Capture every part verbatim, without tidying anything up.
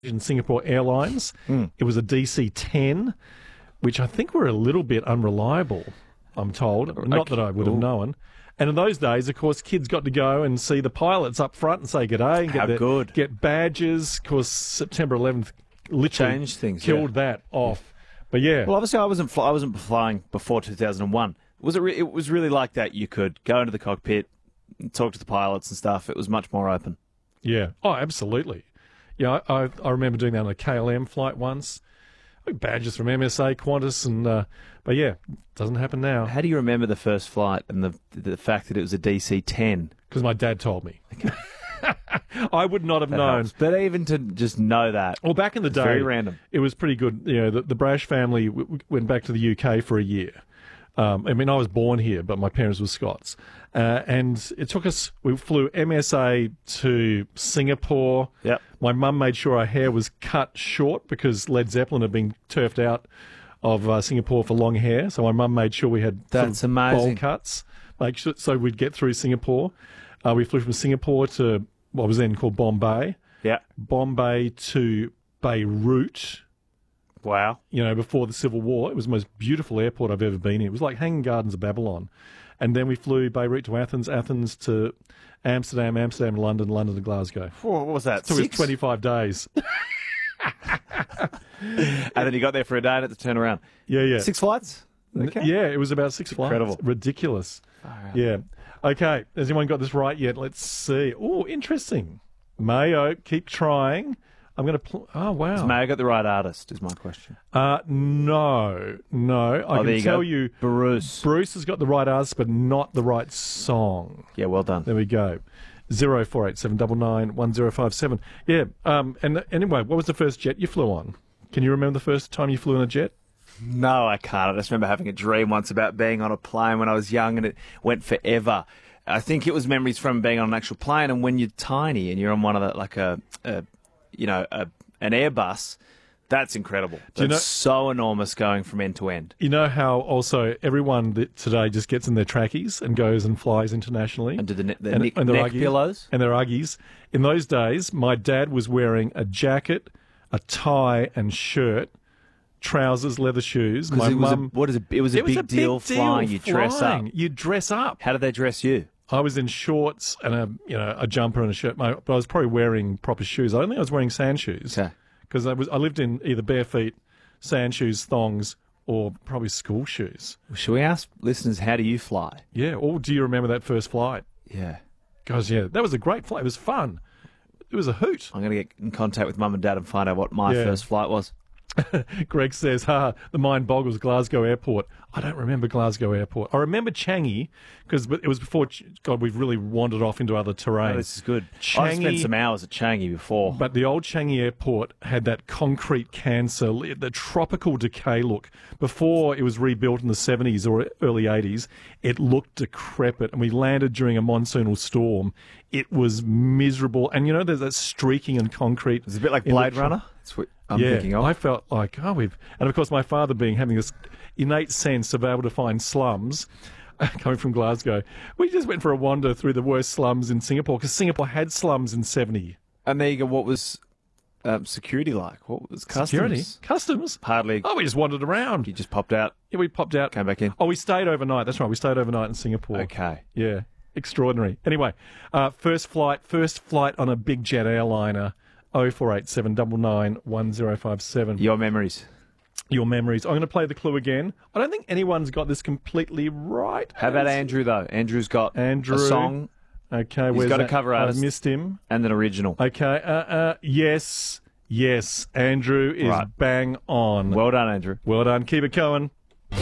in Singapore Airlines. Mm. It was a D C ten, which I think were a little bit unreliable, I'm told. Not that I would have Ooh. known. And in those days, of course, kids got to go and see the pilots up front and say g'day. And How get their- good. Get badges. Of course, September eleventh literally Changed things, killed that off. But yeah. Well, obviously, I wasn't fly- I wasn't flying before two thousand one. Was it? Re- it was really like that. You could go into the cockpit, and talk to the pilots and stuff. It was much more open. Yeah. Oh, absolutely. Yeah, I, I, I remember doing that on a K L M flight once. Badges from M S A, Qantas, and uh, but yeah, doesn't happen now How do you remember the first flight and the the fact that it was a D C ten? because my dad told me. I would not have That known. helps. But even to just know that, Well, back in the it's day, very random. it was pretty good. You know, the, the Brash family w- w- went back to the U K for a year. Um, I mean, I was born here, but my parents were Scots. Uh, and it took us, we flew M S A to Singapore. Yep. My mum made sure our hair was cut short because Led Zeppelin had been turfed out of uh, Singapore for long hair. So my mum made sure we had sort That's of amazing. bowl cuts, make sure, so we'd get through Singapore. Uh, we flew from Singapore to what was then called Bombay. Yeah. Bombay to Beirut, Wow. you know, before the Civil War. It was the most beautiful airport I've ever been in. It was like Hanging Gardens of Babylon. And then we flew Beirut to Athens, Athens to Amsterdam, Amsterdam to London, London to Glasgow. What was that? So it was Six? twenty-five days. And then you got there for a day and had to turn around. Yeah, yeah. Six flights? Okay. Yeah, it was about six flights. Incredible. Ridiculous. Yeah. Okay, has anyone got this right yet? Let's see. Oh, interesting. Mayo, keep trying. I'm going to... Pl- oh, wow. Has Mayo got the right artist, is my question. Uh, no, no. I Oh, can there you tell go. you, Bruce. Bruce has got the right artist, but not the right song. Yeah, well done. There we go. Zero four eight seven nine nine one zero five seven. Yeah. Um. And anyway, what was the first jet you flew on? Can you remember the first time you flew in a jet? No, I can't. I just remember having a dream once about being on a plane when I was young, and it went forever. I think it was memories from being on an actual plane, and when you're tiny and you're on one of the, like a, a you know, a, an Airbus, that's incredible. Do you That's know- so enormous going from end to end. You know how also everyone that today just gets in their trackies and goes and flies internationally? And do the, ne- the And- neck, and their neck Uggies. pillows? And their Uggies. In those days, my dad was wearing a jacket, a tie and shirt, trousers, leather shoes. My Because it was a, mum... what is it? It was a It was big a deal big deal flying. You dress up. flying. You dress up. How did they dress you? I was in shorts and a you know a jumper and a shirt, but I was probably wearing proper shoes. I don't think I was wearing sand shoes Okay. because I was I lived in either bare feet, sand shoes, thongs, or probably school shoes. Should we ask listeners, how do you fly? Yeah. Or do you remember that first flight? Yeah. Guys, yeah, that was a great flight. It was fun. It was a hoot. I'm going to get in contact with mum and dad and find out what my Yeah. first flight was. Greg says, ha, the mind boggles Glasgow Airport. I don't remember Glasgow Airport. I remember Changi because it was before, Ch- God, we've really wandered off into other terrain. Oh, this is good. Changi- I spent some hours at Changi before. But the old Changi Airport had that concrete cancer, the tropical decay look. Before it was rebuilt in the seventies or early eighties, it looked decrepit. And we landed during a monsoonal storm. It was miserable. And, you know, there's that streaking and concrete. It's a bit like in the Blade tro- Runner. That's what I'm yeah, thinking of. I felt like, oh, we've... And, of course, my father being having this innate sense of able to find slums coming from Glasgow. We just went for a wander through the worst slums in Singapore because Singapore had slums in seventy. And there you go. What was um, security like? What was customs? Security? Customs? Hardly. Oh, we just wandered around. You just popped out, Yeah, we popped out. came back in. Oh, we stayed overnight. That's right. We stayed overnight in Singapore. Okay. Yeah. Extraordinary. Anyway, uh, first flight, first flight on a big jet airliner, oh four eight seven nine nine one zero five seven. Your memories. Your memories. I'm going to play the clue again. I don't think anyone's got this completely right. How about Andrew, though? Andrew's got Andrew. a song Okay, He's where's got a that? cover I artist. missed him. and an original. Okay, uh, uh, yes, yes. Andrew is Right. bang on. Well done, Andrew. Well done. Keep it going.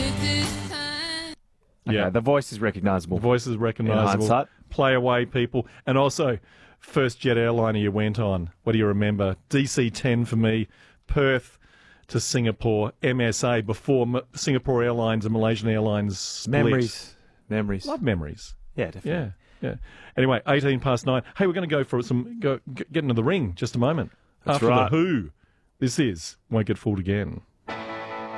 Okay, Yeah. the voice is recognisable. The voice is recognisable. hindsight. Play away, people. And also, first jet airliner you went on. What do you remember? D C ten for me. Perth to Singapore. M S A before M- Singapore Airlines and Malaysian Airlines split. Memories. Memories. Love memories. Yeah, definitely. Yeah, yeah. Anyway, eighteen past nine. Hey, we're going to go for some. Go g- get into the ring just a moment. That's After right. the Who. This is Won't Get Fooled Again.